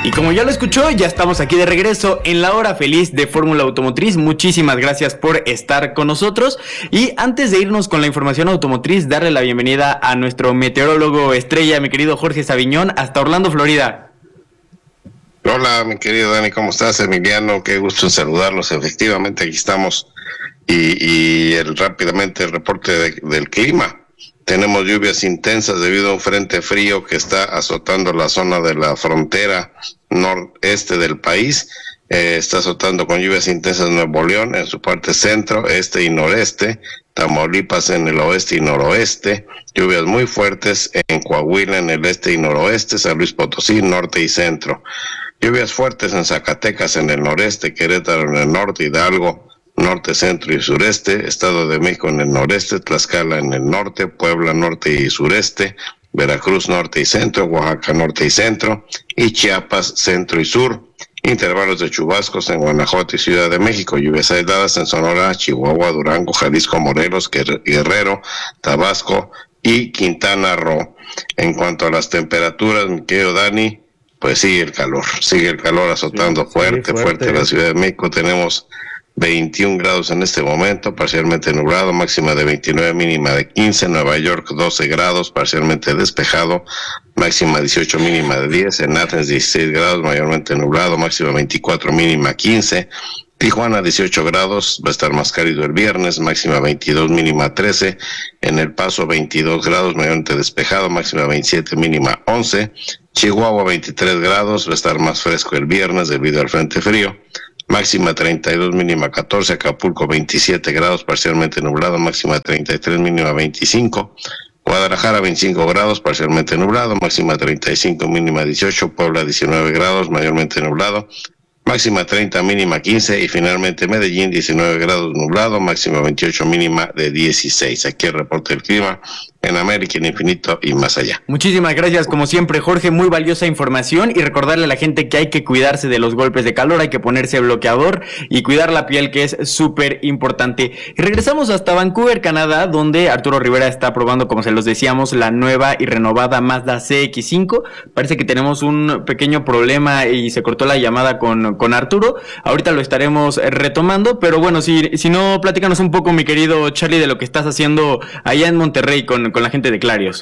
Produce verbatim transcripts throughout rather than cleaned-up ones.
Y como ya lo escuchó, ya estamos aquí de regreso en la hora feliz de Fórmula Automotriz. Muchísimas gracias por estar con nosotros. Y antes de irnos con la información automotriz, darle la bienvenida a nuestro meteorólogo estrella, mi querido Jorge Saviñón, hasta Orlando, Florida. Hola, mi querido Dani, ¿cómo estás? Emiliano, qué gusto en saludarlos. Efectivamente, aquí estamos. Y, y el, rápidamente el reporte de, del clima. Tenemos lluvias intensas debido a un frente frío que está azotando la zona de la frontera noreste del país. Eh, está azotando con lluvias intensas Nuevo León en su parte centro, este y noreste, Tamaulipas en el oeste y noroeste, lluvias muy fuertes en Coahuila en el este y noroeste, San Luis Potosí, norte y centro. Lluvias fuertes en Zacatecas en el noreste, Querétaro en el norte, Hidalgo, norte, centro y sureste, Estado de México en el noreste, Tlaxcala en el norte, Puebla norte y sureste, Veracruz norte y centro, Oaxaca norte y centro, y Chiapas centro y sur. Intervalos de chubascos en Guanajuato y Ciudad de México, lluvias aisladas en Sonora, Chihuahua, Durango, Jalisco, Morelos, Guerrero, Tabasco y Quintana Roo. En cuanto a las temperaturas, mi querido Dani, pues sigue el calor, sigue el calor azotando sí, fuerte, fuerte, fuerte la Ciudad de México. Tenemos veintiún grados en este momento, parcialmente nublado, máxima de veintinueve, mínima de quince, Nueva York doce grados, parcialmente despejado, máxima dieciocho, mínima de diez, en Athens dieciséis grados, mayormente nublado, máxima veinticuatro, mínima quince, Tijuana dieciocho grados, va a estar más cálido el viernes, máxima veintidós, mínima trece, en El Paso veintidós grados, mayormente despejado, máxima veintisiete, mínima once, Chihuahua veintitrés grados, va a estar más fresco el viernes debido al frente frío, máxima treinta y dos, mínima catorce, Acapulco veintisiete grados, parcialmente nublado, máxima treinta y tres, mínima veinticinco, Guadalajara veinticinco grados, parcialmente nublado, máxima treinta y cinco, mínima dieciocho, Puebla diecinueve grados, mayormente nublado, máxima treinta, mínima quince, y finalmente Medellín diecinueve grados nublado, máxima veintiocho, mínima de dieciséis. Aquí el reporte del clima en América, en Infinito y más allá. Muchísimas gracias, como siempre, Jorge, muy valiosa información, y recordarle a la gente que hay que cuidarse de los golpes de calor, hay que ponerse bloqueador y cuidar la piel, que es súper importante. Y regresamos hasta Vancouver, Canadá, donde Arturo Rivera está probando, como se los decíamos, la nueva y renovada Mazda C X cinco. Parece que tenemos un pequeño problema y se cortó la llamada con, con Arturo. Ahorita lo estaremos retomando, pero bueno, si, si no, platícanos un poco, mi querido Charlie, de lo que estás haciendo allá en Monterrey con con la gente de Clarios.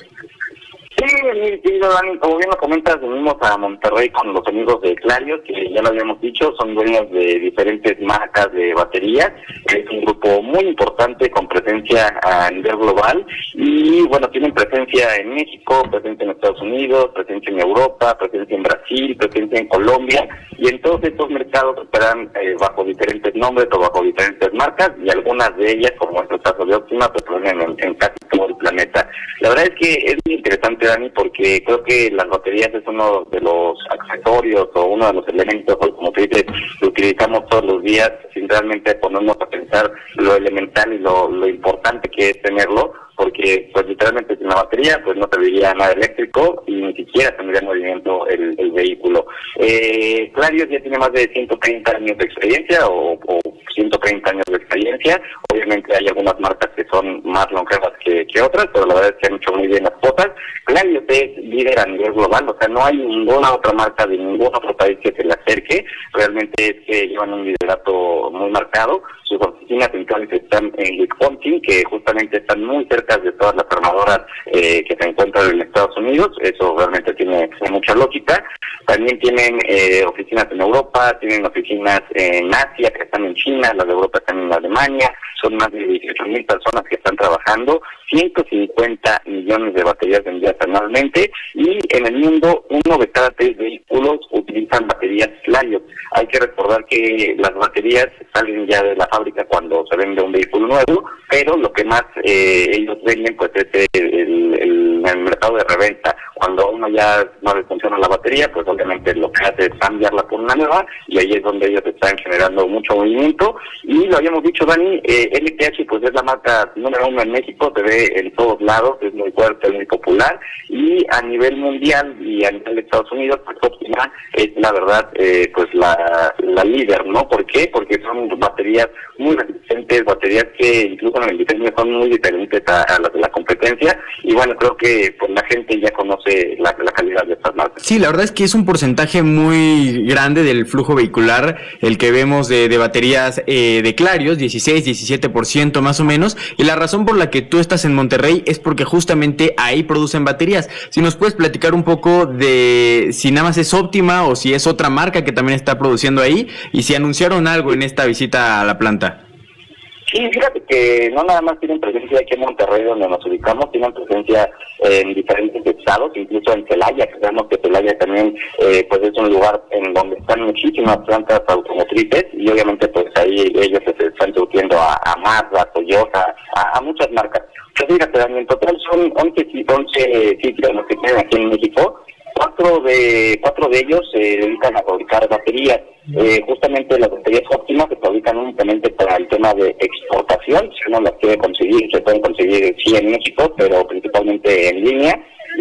Sí, mi querido Dani, como bien lo comentas, venimos a Monterrey con los amigos de Clarios, que ya lo habíamos dicho, son dueños de diferentes marcas de baterías. Es un grupo muy importante con presencia a nivel global y, bueno, tienen presencia en México, presencia en Estados Unidos, presencia en Europa, presencia en Brasil, presencia en Colombia, y en todos estos mercados operan eh, bajo diferentes nombres o bajo diferentes marcas, y algunas de ellas, como es el caso de Optima, pues ponen en, en casi todo el planeta. La verdad es que es muy interesante, Dani, porque creo que las baterías es uno de los accesorios o uno de los elementos automotrices que utilizamos todos los días, sin realmente ponernos a pensar lo elemental y lo, lo importante que es tenerlo, porque pues literalmente sin la batería pues no tendría nada eléctrico y ni siquiera tendría movimiento el, el vehículo. Eh, Clarios ya tiene más de ciento treinta años de experiencia o, o ciento treinta años de experiencia. Obviamente hay algunas marcas que son más longevas que, que otras, pero la verdad es que han hecho muy bien las cosas. Clarios es líder a nivel global, o sea, no hay ninguna otra marca de ningún otro país que se le acerque. Realmente es que llevan un liderato muy marcado. Sus oficinas centrales están en Wisconsin, que justamente están muy cerca de todas las armadoras eh, que se encuentran en Estados Unidos. Eso realmente tiene, tiene mucha lógica. También tienen eh, oficinas en Europa, tienen oficinas en Asia, que están en China, las de Europa están en Alemania. Son más de dieciocho mil personas que están trabajando, ciento cincuenta millones de baterías vendidas anualmente, y en el mundo uno de cada tres vehículos utilizan baterías Clarios. Hay que recordar que las baterías salen ya de la fábrica cuando se vende un vehículo nuevo, pero lo que más eh, ellos venden pues es el, el, el, el mercado de reventa. Cuando uno ya no le funciona la batería, pues obviamente lo que hace es cambiarla por una nueva, y ahí es donde ellos están generando mucho movimiento. Y lo habíamos dicho, Dani, eh, L T H pues es la marca número uno en México, se ve en todos lados, es muy fuerte, es muy popular, y a nivel mundial y a nivel de Estados Unidos, pues Optima es la verdad eh, pues la, la líder, ¿no? ¿Por qué? Porque son baterías muy resistentes, baterías que incluso en el diseño son muy diferentes a, a las de la competencia, y bueno, creo que pues la gente ya conoce realmente la, la calidad de estas marcas. Sí, la verdad es que es un porcentaje muy grande del flujo vehicular el que vemos de, de baterías eh, de Clarios, dieciséis, diecisiete por ciento más o menos, y la razón por la que tú estás en Monterrey es porque justamente ahí producen baterías. Si nos puedes platicar un poco de si nada más es Óptima o si es otra marca que también está produciendo ahí, y si anunciaron algo en esta visita a la planta. Sí, fíjate que no nada más tienen presencia aquí en Monterrey, donde nos ubicamos, tienen presencia en diferentes estados, incluso en Celaya, que sabemos que Celaya también eh, pues es un lugar en donde están muchísimas plantas automotrices, y obviamente pues ahí ellos se están surtiendo a, a Mazda, a Toyota, a, a muchas marcas. Pues fíjate, Dani, en total son once, once sitios los que tienen aquí en México. Cuatro de cuatro de ellos se dedican a fabricar baterías. Eh, justamente las baterías óptimas se fabrican únicamente para el tema de exportación. Si uno las quiere conseguir, se pueden conseguir sí en México, pero principalmente en línea.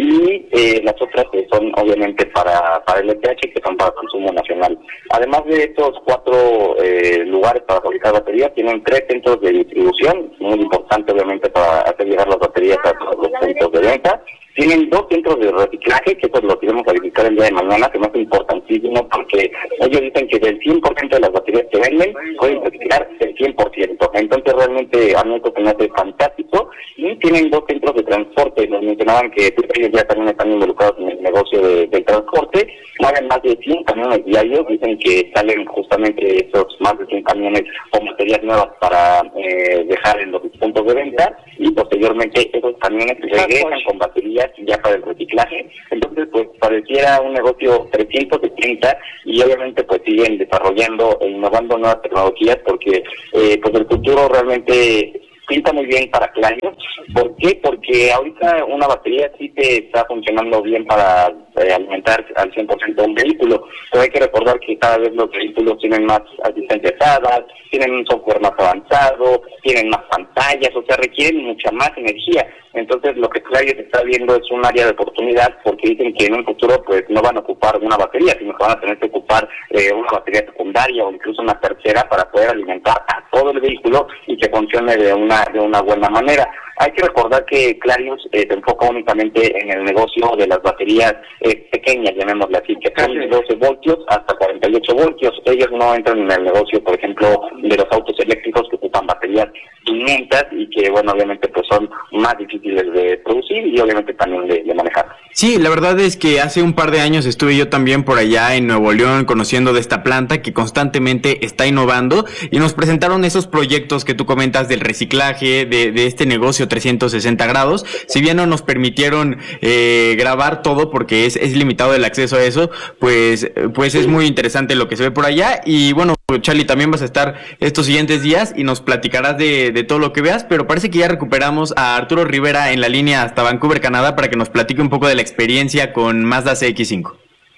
Y eh, las otras que son obviamente para, para el E T H, que son para consumo nacional. Además de estos cuatro eh, lugares para fabricar baterías, tienen tres centros de distribución, muy importante obviamente para hacer llegar las baterías a todos los puntos de venta. Tienen dos centros de reciclaje, que eso lo queremos verificar el día de mañana, que es importantísimo, porque ellos dicen que del cien por ciento de las baterías que venden, pueden reciclar el cien por ciento. Entonces realmente a mí esto se me hace fantástico. Y tienen dos centros de transporte, nos mencionaban que ellos ya también están involucrados en el negocio de, del transporte, mueven más de cien camiones diarios, dicen que salen justamente esos más de cien camiones con baterías nuevas para eh, dejar en los puntos de venta, y posteriormente esos camiones regresan con baterías ya para el reciclaje. Entonces pues pareciera un negocio trescientos setenta, y obviamente pues siguen desarrollando e innovando nuevas tecnologías, porque eh, pues el futuro realmente pinta muy bien para Clarios. ¿Por qué? Porque ahorita una batería sí te está funcionando bien para eh, alimentar al cien por ciento un vehículo, pero hay que recordar que cada vez los vehículos tienen más asistencias dadas, tienen un software más avanzado, tienen más pantallas, o sea, requieren mucha más energía. Entonces lo que Clarios está viendo es un área de oportunidad, porque dicen que en un futuro pues no van a ocupar una batería, sino que van a tener que ocupar eh, una batería secundaria o incluso una tercera para poder alimentar a todo el vehículo y que funcione de una de una buena manera. Hay que recordar que Clarios eh, se enfoca únicamente en el negocio de las baterías eh, pequeñas, llamémosle así, que son de doce voltios hasta cuarenta y ocho voltios. Ellos no entran en el negocio, por ejemplo, de los autos eléctricos que ocupan baterías quinientas y que, bueno, obviamente pues son más difíciles de producir y obviamente también de, de manejar. Sí, la verdad es que hace un par de años estuve yo también por allá en Nuevo León conociendo de esta planta que constantemente está innovando, y nos presentaron esos proyectos que tú comentas del reciclaje, de, de este negocio trescientos sesenta grados. Si bien no nos permitieron eh, grabar todo porque es, es limitado el acceso a eso, pues, pues es muy interesante lo que se ve por allá. Y bueno, Charlie, también vas a estar estos siguientes días y nos platicarás de, de todo lo que veas, pero parece que ya recuperamos a Arturo Rivera en la línea hasta Vancouver, Canadá, para que nos platique un poco de la experiencia con Mazda C X cinco.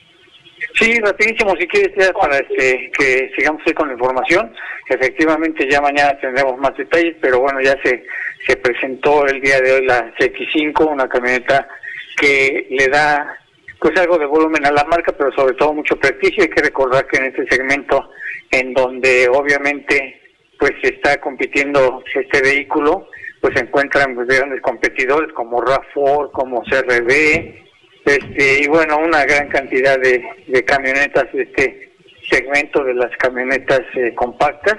Sí, rapidísimo, si quieres, ya para este, que sigamos hoy con la información. Efectivamente, ya mañana tendremos más detalles, pero bueno, ya se, se presentó el día de hoy la C X cinco, una camioneta que le da pues algo de volumen a la marca, pero sobre todo mucho prestigio. Hay que recordar que en este segmento, en donde obviamente pues está compitiendo este vehículo, pues se encuentran pues, grandes competidores como RAV cuatro, como C R V, este, y bueno, una gran cantidad de, de camionetas de este segmento de las camionetas eh, compactas.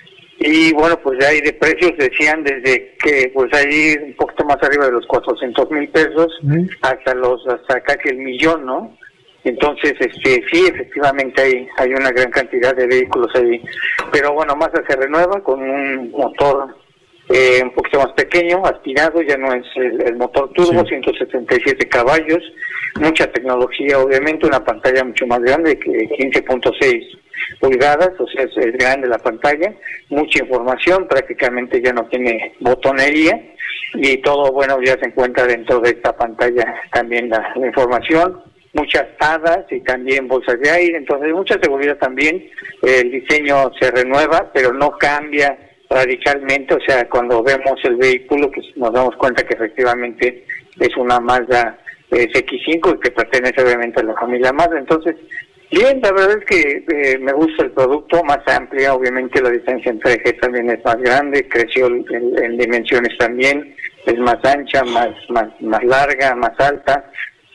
Y bueno, pues ya hay de precios, decían desde que pues ahí un poquito más arriba de los cuatrocientos mil pesos mm. hasta los hasta casi el millón, ¿no? Entonces, este sí, efectivamente hay hay una gran cantidad de vehículos ahí, pero bueno, Mazda se renueva con un motor eh, un poquito más pequeño, aspirado, ya no es el, el motor turbo, sí. ciento setenta y siete caballos, mucha tecnología, obviamente, una pantalla mucho más grande, que quince punto seis pulgadas, o sea, es, es grande la pantalla, mucha información, prácticamente ya no tiene botonería, y todo, bueno, ya se encuentra dentro de esta pantalla también la, la información, muchas hadas y también bolsas de aire, entonces mucha seguridad también. El diseño se renueva, pero no cambia radicalmente, o sea, cuando vemos el vehículo, pues nos damos cuenta que efectivamente es una Mazda eh, C X cinco y que pertenece obviamente a la familia Mazda. Entonces, bien, la verdad es que eh, me gusta el producto, más amplia, obviamente la distancia entre ejes también es más grande, creció en, en dimensiones también, es más ancha, más, más, más larga, más alta.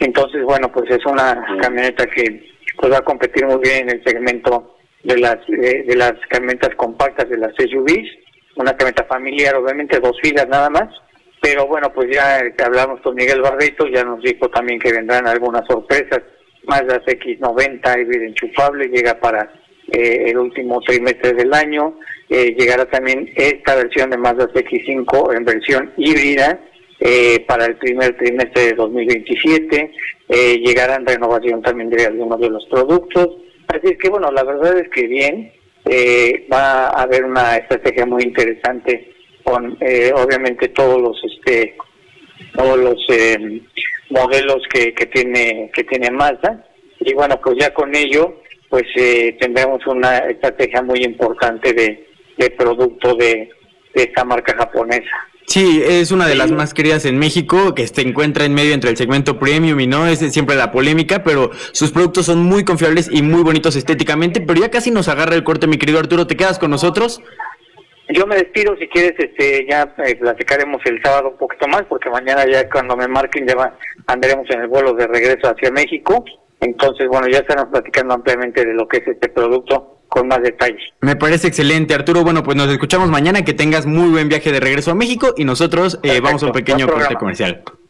Entonces, bueno, pues es una camioneta que pues va a competir muy bien en el segmento de las eh, de las camionetas compactas, de las S U Vs, una camioneta familiar, obviamente dos filas nada más, pero bueno, pues ya hablamos con Miguel Barreto, ya nos dijo también que vendrán algunas sorpresas. Mazda X noventa híbrido enchufable llega para eh, el último trimestre del año, eh, llegará también esta versión de Mazda X cinco en versión híbrida eh, para el primer trimestre de dos mil veintisiete, eh, llegarán renovación también de algunos de los productos, así es que bueno, la verdad es que bien, eh, va a haber una estrategia muy interesante con eh, obviamente todos los este todos los eh, modelos que, que tiene que tiene Mazda, y bueno, pues ya con ello pues eh, tendremos una estrategia muy importante de, de producto de, de esta marca japonesa. Sí, es una de las más queridas en México, que se encuentra en medio entre el segmento premium y no, es siempre la polémica, pero sus productos son muy confiables y muy bonitos estéticamente. Pero ya casi nos agarra el corte, mi querido Arturo, ¿te quedas con nosotros? Yo me despido, si quieres, este, ya eh, platicaremos el sábado un poquito más, porque mañana ya cuando me marquen ya va, andaremos en el vuelo de regreso hacia México. Entonces, bueno, ya estaremos platicando ampliamente de lo que es este producto con más detalles. Me parece excelente, Arturo. Bueno, pues nos escuchamos mañana, que tengas muy buen viaje de regreso a México y nosotros eh, vamos a un pequeño corte comercial.